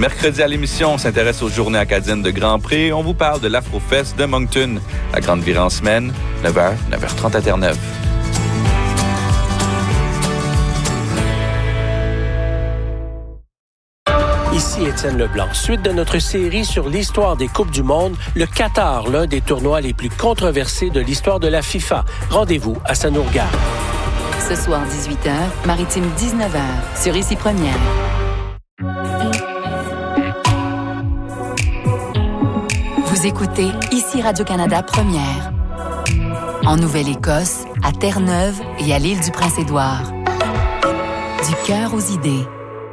Mercredi à l'émission, on s'intéresse aux journées acadiennes de Grand Prix. On vous parle de l'Afrofest de Moncton. La grande virée en semaine, 9h, 9h30 à Terre-Neuve. Ici Étienne Leblanc. Suite de notre série sur l'histoire des Coupes du Monde, le Qatar, l'un des tournois les plus controversés de l'histoire de la FIFA. Rendez-vous à Sanourgard. Ce soir, 18h, Maritime 19h, sur Ici Première. Vous écoutez Ici Radio-Canada Première. En Nouvelle-Écosse, à Terre-Neuve et à l'île du Prince-Édouard. Du cœur aux idées.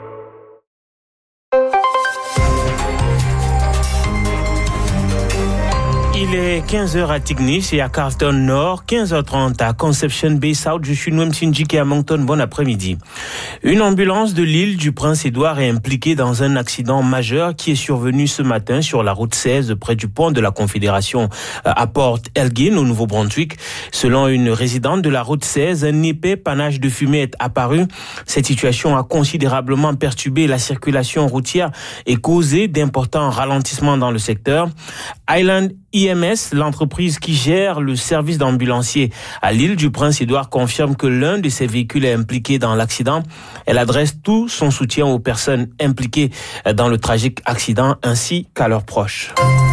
Il est 15h à Tignish et à Carlton Nord, 15h30 à Conception Bay South. Je suis Noam Sinjiki à Moncton. Bon après-midi. Une ambulance de l'île du Prince-Édouard est impliquée dans un accident majeur qui est survenu ce matin sur la route 16 près du pont de la Confédération à Port Elgin au Nouveau-Brunswick. Selon une résidente de la route 16, un épais panache de fumée est apparu. Cette situation a considérablement perturbé la circulation routière et causé d'importants ralentissements dans le secteur. Highland IMS, l'entreprise qui gère le service d'ambulancier à l'île du Prince-Édouard, confirme que l'un de ses véhicules est impliqué dans l'accident. Elle adresse tout son soutien aux personnes impliquées dans le tragique accident ainsi qu'à leurs proches.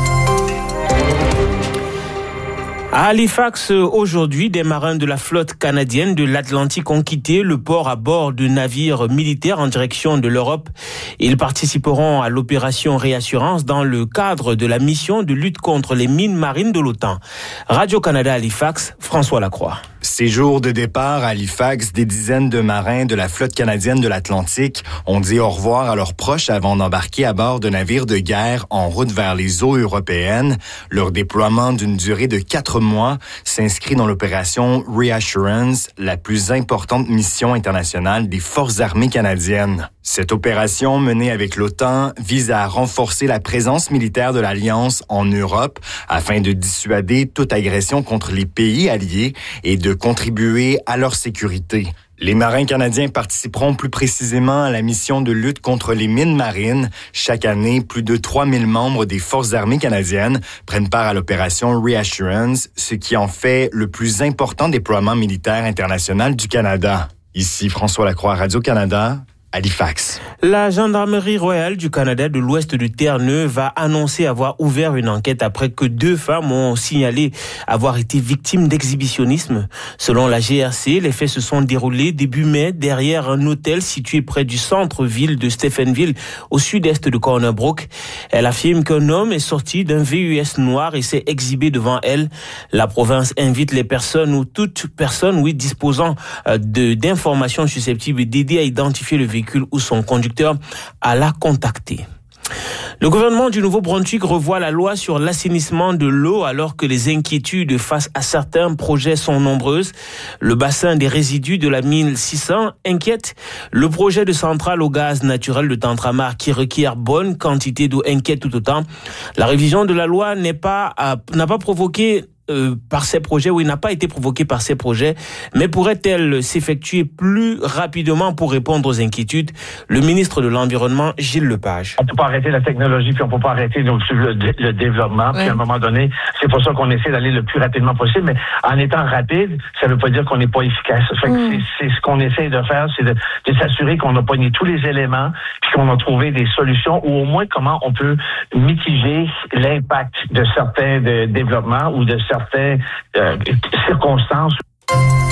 À Halifax, aujourd'hui, des marins de la flotte canadienne de l'Atlantique ont quitté le port à bord de navires militaires en direction de l'Europe. Ils participeront à l'opération Réassurance dans le cadre de la mission de lutte contre les mines marines de l'OTAN. Radio-Canada Halifax, François Lacroix. Séjour de départ à Halifax, des dizaines de marins de la flotte canadienne de l'Atlantique ont dit au revoir à leurs proches avant d'embarquer à bord de navires de guerre en route vers les eaux européennes. Leur déploiement d'une durée de 4 mois s'inscrit dans l'opération Reassurance, la plus importante mission internationale des forces armées canadiennes. Cette opération, menée avec l'OTAN, vise à renforcer la présence militaire de l'Alliance en Europe afin de dissuader toute agression contre les pays alliés et de contribuer à leur sécurité. Les marins canadiens participeront plus précisément à la mission de lutte contre les mines marines. Chaque année, plus de 3000 membres des Forces armées canadiennes prennent part à l'opération Reassurance, ce qui en fait le plus important déploiement militaire international du Canada. Ici François Lacroix, Radio-Canada. Halifax. La Gendarmerie royale du Canada de l'ouest de Terre-Neuve a annoncé avoir ouvert une enquête après que 2 femmes ont signalé avoir été victimes d'exhibitionnisme. Selon la GRC, les faits se sont déroulés début mai derrière un hôtel situé près du centre-ville de Stephenville, au sud-est de Corner Brook. Elle affirme qu'un homme est sorti d'un VUS noir et s'est exhibé devant elle. La province invite les personnes ou toute personne disposant d'informations susceptibles d'aider à identifier le véhicule ou son conducteur à la contacter. Le gouvernement du Nouveau-Brunswick revoit la loi sur l'assainissement de l'eau alors que les inquiétudes face à certains projets sont nombreuses. Le bassin des résidus de la mine 600 inquiète. Le projet de centrale au gaz naturel de Tantramar qui requiert bonne quantité d'eau inquiète tout autant. La révision de la loi n'a pas provoqué par ces projets, n'a pas été provoquée par ces projets, mais pourrait-elle s'effectuer plus rapidement pour répondre aux inquiétudes? Le ministre de l'Environnement, Gilles Lepage. On ne peut pas arrêter la technologie, puis on ne peut pas arrêter le développement, puis à un moment donné, c'est pour ça qu'on essaie d'aller le plus rapidement possible, mais en étant rapide, ça ne veut pas dire qu'on n'est pas efficace. Fait que c'est ce qu'on essaie de faire, c'est de s'assurer qu'on a pogné tous les éléments, puis qu'on a trouvé des solutions, ou au moins comment on peut mitiger l'impact de certains développements ou de certaines circonstances.